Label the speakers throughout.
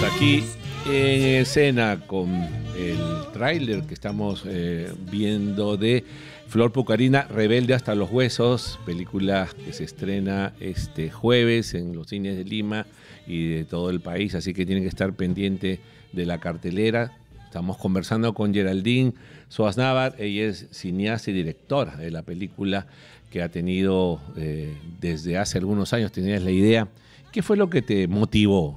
Speaker 1: Aquí en escena con el tráiler que estamos viendo de Flor Pucarina, Rebelde hasta los huesos, película que se estrena este jueves en los cines de Lima y de todo el país, así que tienen que estar pendiente de la cartelera. Estamos conversando con Geraldine Soaznavar, ella es cineasta y directora de la película que ha tenido desde hace algunos años, tenías la idea. ¿Qué fue lo que te motivó?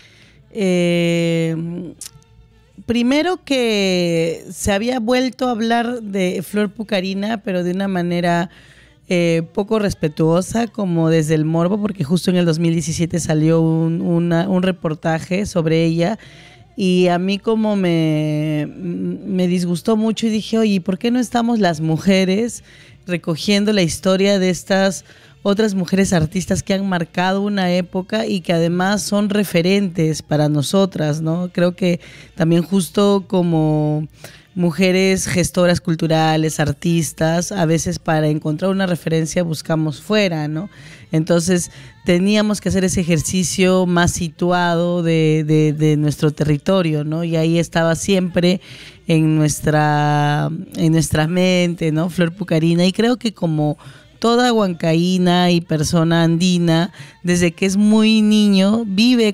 Speaker 2: Primero que se había vuelto a hablar de Flor Pucarina, pero de una manera poco respetuosa, como desde el morbo, porque justo en el 2017 salió un reportaje sobre ella y a mí como me disgustó mucho y dije, oye, ¿por qué no estamos las mujeres recogiendo la historia de estas otras mujeres artistas que han marcado una época y que además son referentes para nosotras, ¿no? Creo que también justo como mujeres gestoras culturales, artistas, a veces para encontrar una referencia buscamos fuera, ¿no? Entonces teníamos que hacer ese ejercicio más situado de nuestro territorio, ¿no? Y ahí estaba siempre en nuestra mente, ¿no? Flor Pucarina, y creo que como toda huancaína y persona andina, desde que es muy niño,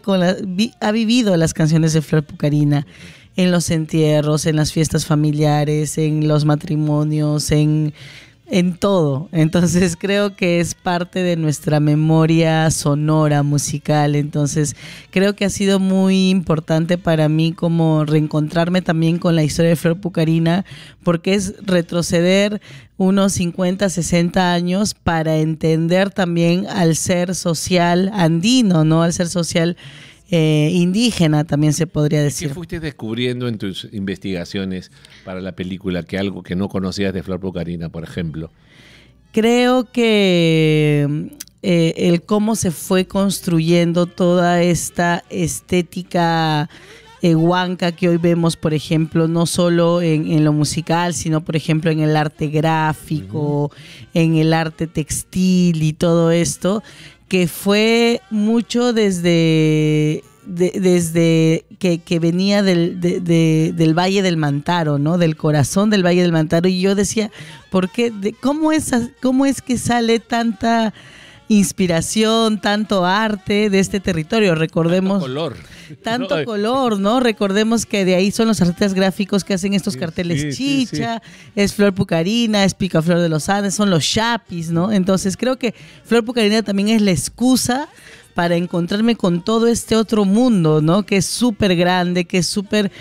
Speaker 2: ha vivido las canciones de Flor Pucarina en los entierros, en las fiestas familiares, en los matrimonios, en todo. Entonces creo que es parte de nuestra memoria sonora, musical. Entonces creo que ha sido muy importante para mí como reencontrarme también con la historia de Flor Pucarina, porque es retroceder unos 50, 60 años para entender también al ser social andino, ¿no? Al ser social indígena, también se podría decir.
Speaker 1: ¿Qué fuiste descubriendo en tus investigaciones para la película, que algo que no conocías de Flor Pucarina, por ejemplo?
Speaker 2: Creo que el cómo se fue construyendo toda esta estética huanca que hoy vemos, por ejemplo, no solo en lo musical, sino por ejemplo en el arte gráfico, en el arte textil y todo esto, que fue mucho desde que venía del Valle del Mantaro, ¿no? Del corazón del Valle del Mantaro. Y yo decía, ¿por qué? ¿Cómo es que sale tanta inspiración, tanto arte de este territorio? Recordemos tanto color, ¿no? Recordemos que de ahí son los artistas gráficos que hacen estos carteles chicha, es Flor Pucarina, es Picaflor de los Andes, son los chapis, ¿no? Entonces creo que Flor Pucarina también es la excusa para encontrarme con todo este otro mundo, ¿no? Que es súper grande, que es súper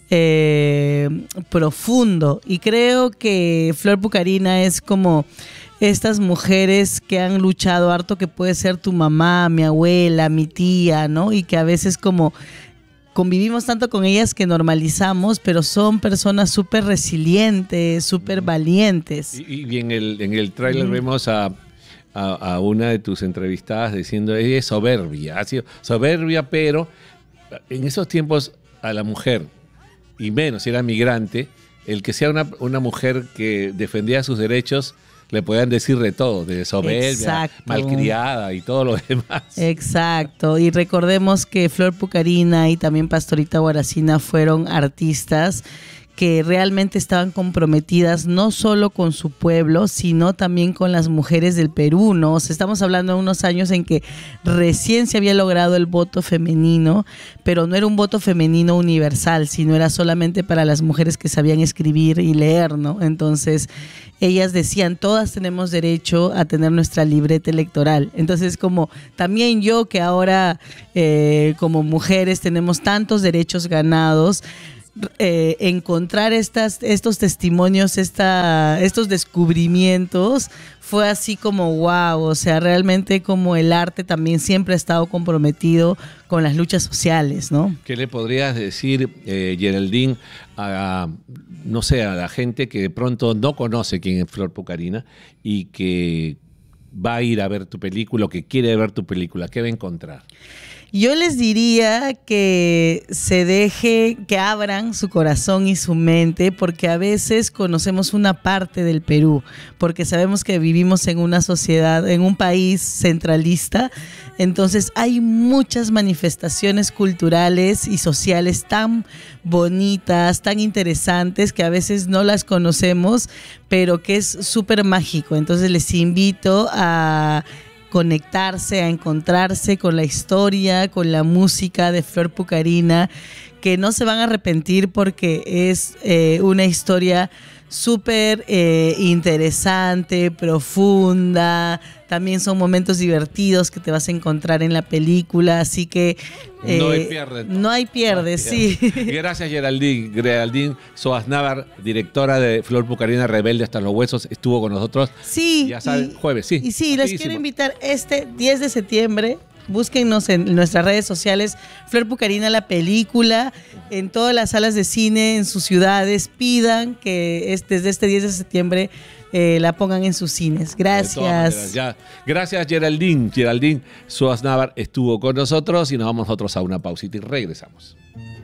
Speaker 2: profundo. Y creo que Flor Pucarina es como estas mujeres que han luchado harto, que puede ser tu mamá, mi abuela, mi tía, ¿no? Y que a veces como convivimos tanto con ellas que normalizamos, pero son personas súper resilientes, súper valientes.
Speaker 1: Y en el tráiler vemos a una de tus entrevistadas diciendo, ella es soberbia, ha sido soberbia, pero en esos tiempos a la mujer, y menos si era migrante, el que sea una mujer que defendía sus derechos, le podían decir de todo, de soberbia, exacto, malcriada y todo lo demás.
Speaker 2: Exacto, y recordemos que Flor Pucarina y también Pastorita Guaracina fueron artistas que realmente estaban comprometidas no solo con su pueblo, sino también con las mujeres del Perú, ¿no? O sea, estamos hablando de unos años en que recién se había logrado el voto femenino, pero no era un voto femenino universal, sino era solamente para las mujeres que sabían escribir y leer, ¿no? Entonces, ellas decían, todas tenemos derecho a tener nuestra libreta electoral. Entonces, como también yo, que ahora como mujeres tenemos tantos derechos ganados, encontrar estos testimonios, estos descubrimientos, fue así como wow, o sea, realmente como el arte también siempre ha estado comprometido con las luchas sociales, ¿no?
Speaker 1: ¿Qué le podrías decir, Geraldine, no sé, a la gente que de pronto no conoce quién es Flor Pucarina y que va a ir a ver tu película o que quiere ver tu película? ¿Qué va a encontrar?
Speaker 2: Yo les diría que que abran su corazón y su mente, porque a veces conocemos una parte del Perú, porque sabemos que vivimos en una sociedad, en un país centralista, entonces hay muchas manifestaciones culturales y sociales tan bonitas, tan interesantes, que a veces no las conocemos, pero que es súper mágico. Entonces les invito a conectarse, a encontrarse con la historia, con la música de Flor Pucarina, que no se van a arrepentir porque es una historia súper interesante, profunda. También son momentos divertidos que te vas a encontrar en la película, así que
Speaker 1: no hay pierde.
Speaker 2: No hay pierde, sí.
Speaker 1: Gracias, Geraldine Soaznavar, directora de Flor Pucarina, Rebelde hasta los huesos, estuvo con nosotros.
Speaker 2: Sí.
Speaker 1: Ya saben, jueves, sí.
Speaker 2: Y sí, les quiero invitar este 10 de septiembre. Búsquennos en nuestras redes sociales, Flor Pucarina, la película, en todas las salas de cine, en sus ciudades. Pidan que desde este 10 de septiembre la pongan en sus cines. Gracias.
Speaker 1: Gracias, Geraldine. Geraldine Soaznavar estuvo con nosotros y nos vamos nosotros a una pausita y regresamos.